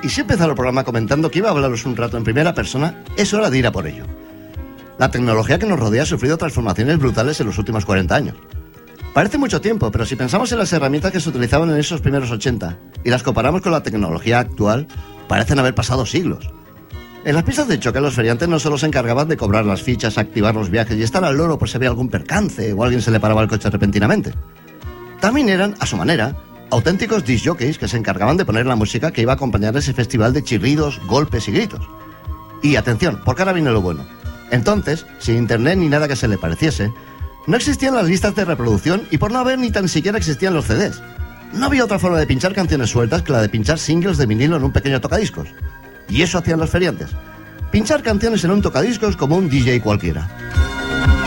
y si he empezado el programa comentando que iba a hablaros un rato en primera persona, es hora de ir a por ello. La tecnología que nos rodea ha sufrido transformaciones brutales en los últimos 40 años. Parece mucho tiempo, pero si pensamos en las herramientas que se utilizaban en esos primeros 80 y las comparamos con la tecnología actual, parecen haber pasado siglos. En las pistas de choque, los feriantes no solo se encargaban de cobrar las fichas, activar los viajes y estar al loro por si había algún percance o alguien se le paraba el coche repentinamente. También eran, a su manera, auténticos disc jockeys que se encargaban de poner la música que iba a acompañar ese festival de chirridos, golpes y gritos. Y atención, porque ahora viene lo bueno. Entonces, sin internet ni nada que se le pareciese, no existían las listas de reproducción y por no haber ni tan siquiera existían los CDs. No había otra forma de pinchar canciones sueltas que la de pinchar singles de vinilo en un pequeño tocadiscos. Y eso hacían los feriantes. Pinchar canciones en un tocadiscos como un DJ cualquiera.